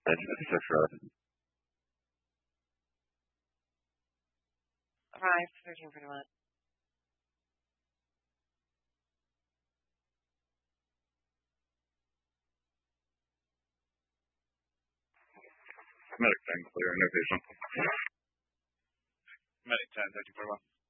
Hi, 1341. Medic 10 clear, no patient. Medic 10, 1341.